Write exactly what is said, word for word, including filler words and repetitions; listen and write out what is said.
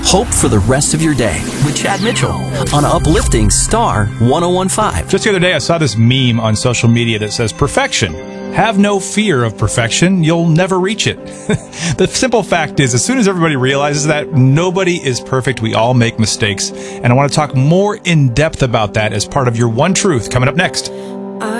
Hope for the rest of your day with Chad Mitchell on Uplifting Star one oh one point five. Just the other day, I saw this meme on social media that says, perfection. Have no fear of perfection. You'll never reach it. The simple fact is, as soon as everybody realizes that, nobody is perfect. We all make mistakes. And I want to talk more in depth about that as part of your One Truth coming up next.